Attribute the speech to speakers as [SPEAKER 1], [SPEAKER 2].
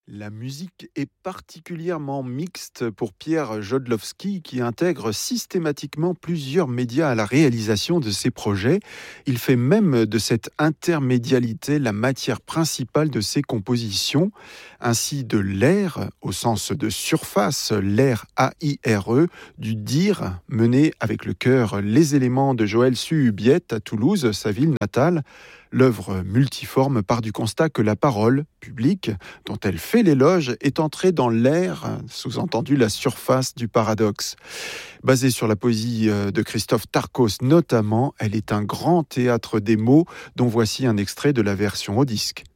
[SPEAKER 1] La musique est particulièrement mixte pour Pierre Jodlowski qui intègre systématiquement plusieurs médias à la réalisation de ses projets. Il fait même de cette intermédialité la matière principale de ses compositions. Ainsi de l'air, au sens de surface, l'air AIRE, du dire, mené avec le chœur Les éléments de Joël Suhubiette à Toulouse, sa ville natale. L'œuvre multiforme part du constat que la parole publique, dont elle fait l'éloge, est entrée dans l'air, sous-entendu la surface du paradoxe. Basée sur la poésie de Christophe Tarkos notamment, elle est un grand théâtre des mots, dont voici un extrait de la version au disque.